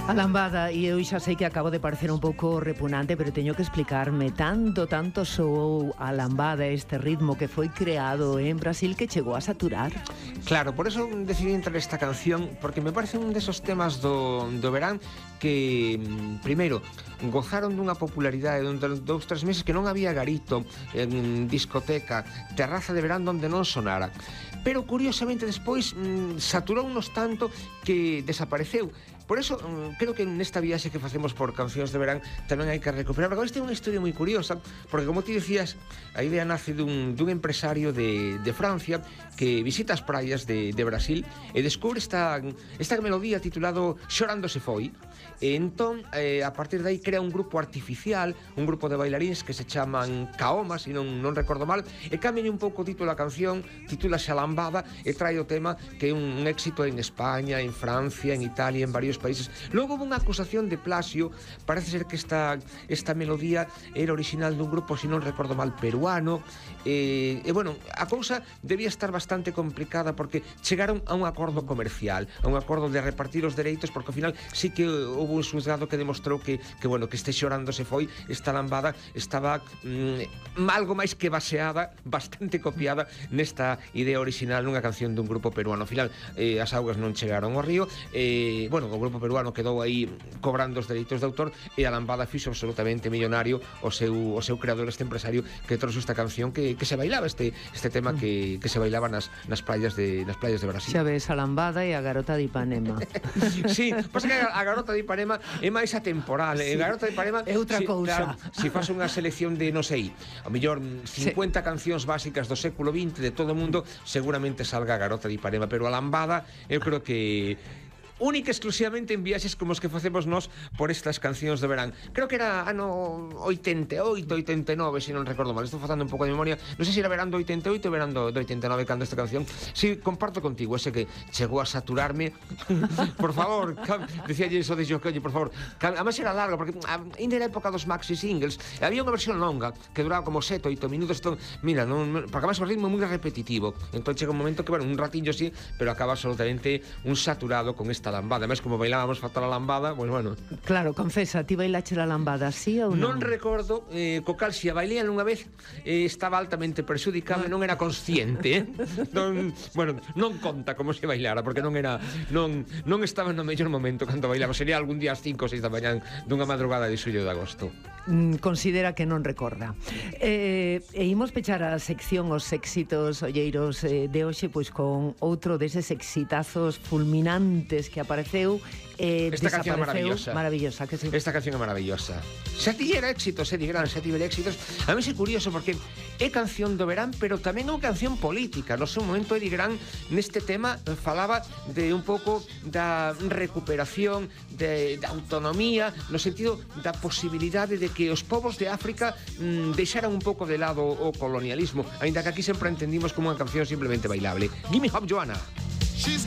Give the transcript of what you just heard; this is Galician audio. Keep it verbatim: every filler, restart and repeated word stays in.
A lambada, e eu xa sei que acabo de parecer un pouco repugnante, pero teño que explicarme. Tanto, tanto soou a lambada, este ritmo que foi creado en Brasil, que chegou a saturar. Claro, por eso decidí entrar esta canción, porque me parece un desos temas do, do verán que, primeiro, gozaron dunha popularidade durante dous, tres meses que non había garito, en discoteca, terraza de verán donde non sonara. Pero, curiosamente, despois mmm, saturounos tanto que desapareceu. Por eso, creo que nesta viaxe que facemos por cancións de verán tamén hai que recuperar. Agora, esta é unha historia moi curiosa, porque, como ti decías, a idea nace dun, dun empresario de, de Francia que visita as praias de, de Brasil e descubre esta, esta melodía titulado Xorando se foi. E entón, eh, a partir de aí, crea un grupo artificial, un grupo de bailarines que se chaman Kaoma, se non, non recordo mal, e cambia un pouco o título da canción, titúlase A Lambada, e trae o tema que é un, un éxito en España, en Francia, en Italia, en varios países. Logo houve unha acusación de plagio. Parece ser que esta, esta melodía era original dun grupo, se non recordo mal, peruano. E, e bueno, a cousa debía estar bastante complicada porque chegaron a un acordo comercial, a un acordo de repartir os dereitos, porque ao final sí que houve un xuzgado que demostrou que, que bueno, que este Xorando se foi, esta lambada estaba mm, algo máis que baseada, bastante copiada nesta idea original nunha canción dun grupo peruano. Ao final, eh, as augas non chegaron ao río, e, bueno, o grupo peruano quedou aí cobrando os dereitos de autor, e a lambada fixo absolutamente millonario o seu, o seu creador, este empresario que trouxe esta canción que, que se bailaba, este, este tema que, que se bailaba nas, nas playas de nas playas de Brasil. Xa ves, a lambada e a garota de Ipanema. Sí, pasa que a, a garota de Ipanema é máis atemporal. Sí. A garota de Ipanema é outra si, cousa. Claro, se faz unha selección de, non sei, ao mellor cincuenta sí. cancións básicas do século vinte de todo o mundo, seguramente salga a garota de Ipanema, pero a lambada eu creo que única e exclusivamente en viaxes como os que facemos nós por estas cancións de verán. Creo que era ano oitenta e oito, oitenta e nove, se non recordo mal. Estou facendo un pouco de memoria. Non sei se era verán do oitenta e oito ou verán do oitenta e nove cando esta canción. Si, comparto contigo ese que chegou a saturarme. Por favor, decía iso de Jocolle, por favor. Además era larga, porque ainda era época dos maxi singles. Había unha versión longa que duraba como sete, oito minutos. Entón, mira, non, porque además o ritmo moi repetitivo. Entón chega un momento que, bueno, un ratillo sí, pero acaba absolutamente un saturado con esta lambada. Además, como bailábamos fatal a lambada, pues bueno. Claro, confesa, ti bailache a lambada, sí ou non? Non recordo, eh, co cal si a bailei unha vez, eh, estaba altamente perxudicable, non era consciente, eh? non, bueno, non conta como se bailara, porque non era, non, non estaba no mellor momento cando bailaba. Sería algún día ás cinco ou seis da mañán dunha madrugada de xullo de agosto. Mm, considera que non recorda. Eh, e imos pechar a sección os éxitos olleiros eh, de hoxe, pois con outro deses exitazos fulminantes que apareceu e esta canción é maravillosa. Maravillosa, que sí. Esta canción é maravillosa. Se tivera éxitos, se digran, se tivera éxitos. A mí é curioso porque é canción do verán, pero tamén é unha canción política. No seu momento Eddie Grant neste tema falaba de un pouco da recuperación de, da autonomía, no sentido da posibilidade de que os povos de África mmm, deixaran un pouco de lado o colonialismo, aínda que aquí sempre entendimos como unha canción simplemente bailable. Gimme Home, Joanna.